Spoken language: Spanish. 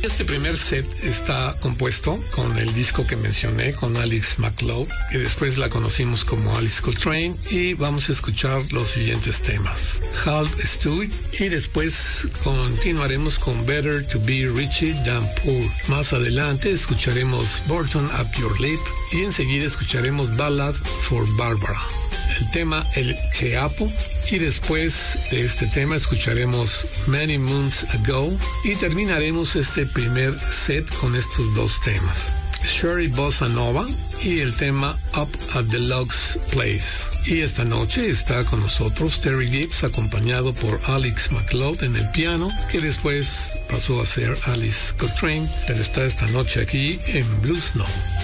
Este primer set está compuesto con el disco que mencioné, con Alex McLeod, que después la conocimos como Alice Coltrane, y vamos a escuchar los siguientes temas: Halt Stewie, y después continuaremos con Better to be Richie Than Poor. Más adelante escucharemos Burton Up Your Lip y enseguida escucharemos Ballad for Barbara, el tema El Cheapo, y después de este tema escucharemos Many Moons Ago y terminaremos este primer set con estos dos temas: Sherry Bossa Nova y el tema Up at the Logs Place. Y esta noche está con nosotros Terry Gibbs, acompañado por Alex McLeod en el piano, que después pasó a ser Alice Coltrane, pero está esta noche aquí en Blues Note.